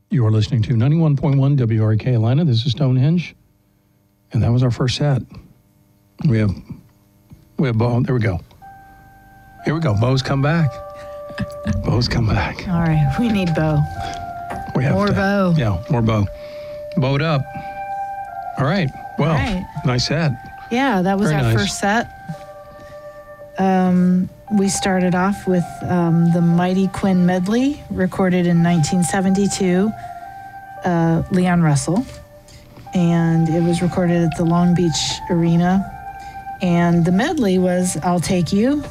You are listening to 91.1 WRK Atlanta. This is Stonehenge. And that was our first set. We have Bo. There we go. Here we go. Bo's come back. Bo's come back. All right. We need Bo. We have more Bo. Yeah, more Bo. Bowed up. All right. Well, nice set. Yeah, that was Very our nice. first set. We started off with the Mighty Quinn medley, recorded in 1972, Leon Russell. And it was recorded at the Long Beach Arena. And the medley was I'll Take You,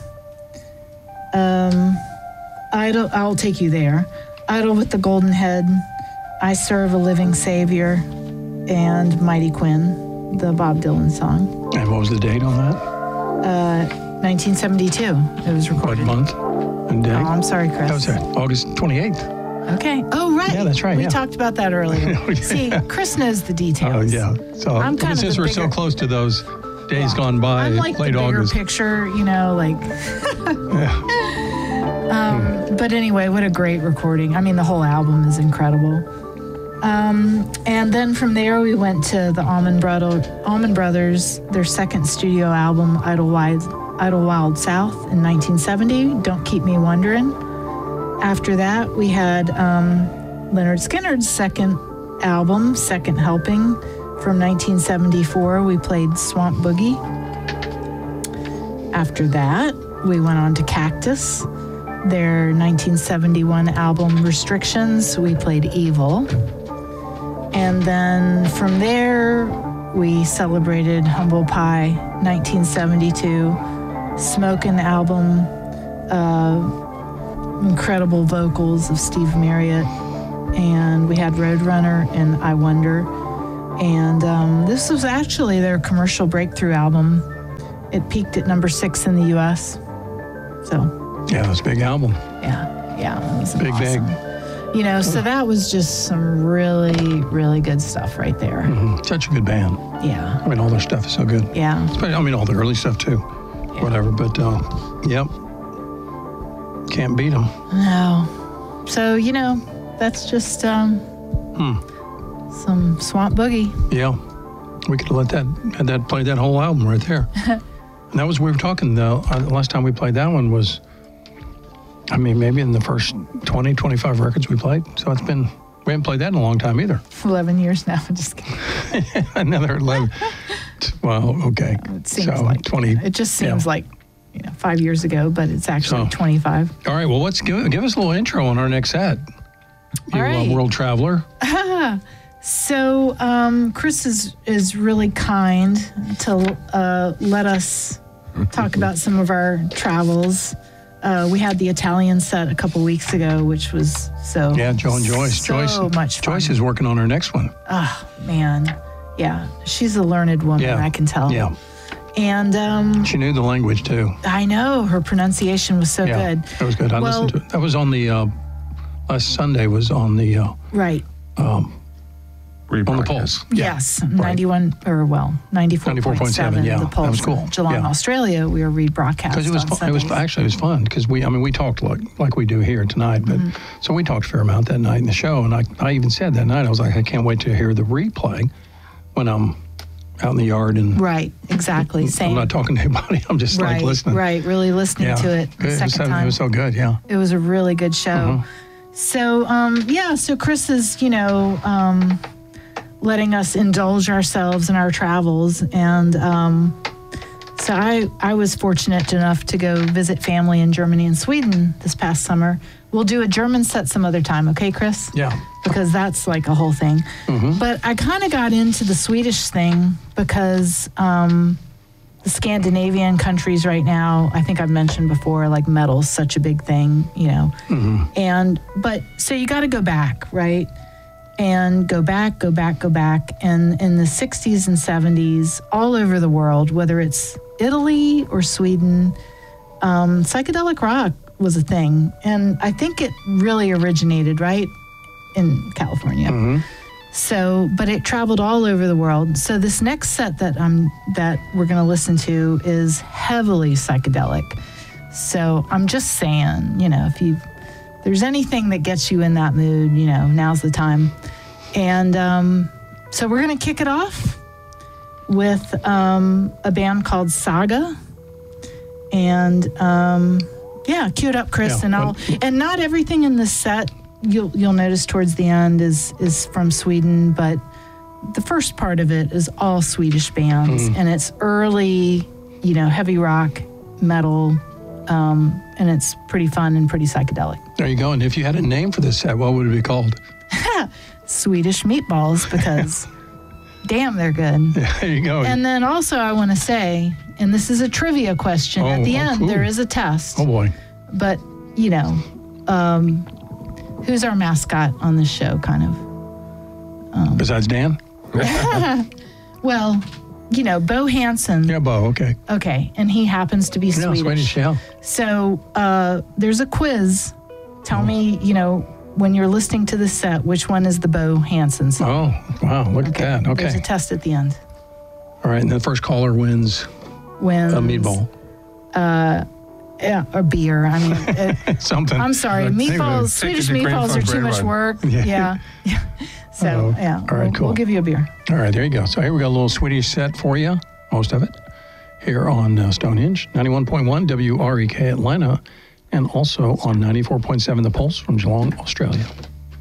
I'll Take You There, Idol with the Golden Head, I Serve a Living Savior, and Mighty Quinn, the Bob Dylan song. And what was the date on that? 1972. It was recorded. What month and day? Oh, I'm sorry, Chris. That was August 28th. Okay. Oh, right. Yeah, that's right. We talked about that earlier. See, Chris knows the details. Oh, yeah. So I'm kind of since we're so close to those days gone by, I'm like late the bigger August. picture, you know, like. But anyway, what a great recording. I mean, the whole album is incredible. And then from there, we went to the Allman Brothers, their second studio album, Idlewild South in 1970, Don't Keep Me Wondering. After that, we had Leonard Skinner's second album, Second Helping, from 1974. We played Swamp Boogie. After that, we went on to Cactus, their 1971 album, Restrictions. We played Evil. And then from there, we celebrated Humble Pie, 1972, Smokin' album, incredible vocals of Steve Marriott, and we had Roadrunner and I Wonder. And this was actually their commercial breakthrough album. It peaked at number 6 in the U.S. So. Yeah, it was a big album. Yeah, it was big, awesome. big. You know, so that was just some really, really good stuff right there. Mm-hmm. Such a good band. Yeah. I mean, all their stuff is so good. Yeah. I mean, all the early stuff too. Yeah. Whatever, but yep. Can't beat them. No. So, you know, that's just some Swamp Boogie. Yeah. We could have had that play that whole album right there. And that was, we were talking, the last time we played that one was, I mean, maybe in the first 20, 25 records we played. So we haven't played that in a long time either. 11 years now. I'm just kidding. Another 11. Well, okay. It seems like 20. It just seems like, 5 years ago, but it's actually 25. All right. Well, let's give us a little intro on our next set. You, all right. World Traveler. So Chris is really kind to let us talk about some of our travels. We had the Italian set a couple weeks ago, which was so Joe and Joyce. So much fun. Joyce is working on her next one. Oh, man. Yeah. She's a learned woman, I can tell. Yeah. And she knew the language, too. I know. Her pronunciation was so good. It was good. I listened to it. That was on the, last Sunday was on the... right. On the Pulse. Yes, 94.7. Yeah, the Pulse. That was cool. Geelong, Australia. We were rebroadcast. Because it was fun because we talked like we do here tonight. But so we talked a fair amount that night in the show, and I even said that night I was like, I can't wait to hear the replay when I'm out in the yard and right, exactly. Same. I'm not talking to anybody. I'm just like listening. Right, really listening to it. The second time. It was so good. Yeah, it was a really good show. So so Chris is letting us indulge ourselves in our travels. And so I was fortunate enough to go visit family in Germany and Sweden this past summer. We'll do a German set some other time, okay, Chris? Yeah. Because that's like a whole thing. But I kind of got into the Swedish thing because the Scandinavian countries right now, I think I've mentioned before, like metal's such a big thing, but so you got to go back, right? And go back. And in the 60s and 70s, all over the world, whether it's Italy or Sweden, psychedelic rock was a thing. And I think it really originated, right, in California. So, but it traveled all over the world. So this next set that we're going to listen to is heavily psychedelic. So I'm just saying, if you've there's anything that gets you in that mood, now's the time. And so we're going to kick it off with a band called Saga. And cue it up, Chris. Yeah, and not everything in this set you'll notice towards the end is from Sweden, but the first part of it is all Swedish bands, and it's early, heavy rock, metal, and it's pretty fun and pretty psychedelic. There you go. And if you had a name for this set, what would it be called? Swedish Meatballs, because damn, they're good. Yeah, there you go. And then also I want to say, and this is a trivia question, at the end, cool. there is a test. Oh, boy. But, who's our mascot on this show, kind of? Besides Dan? Well, Bo Hansen. Yeah, Bo, okay. Okay, and he happens to be Swedish. Swedish, yeah. So there's a quiz. Tell me, when you're listening to the set, which one is the Bo Hansen song? Oh, wow, look at that. Okay. There's a test at the end. All right, and the first caller wins a meatball. Yeah, or beer. I mean, something. I'm sorry, meatballs. Swedish meatballs are too much work. Yeah. So all right, cool. We'll give you a beer. All right, there you go. So here we got a little Swedish set for you, most of it, here on Stonehenge, 91.1 WREK Atlanta, and also on 94.7 The Pulse from Geelong, Australia.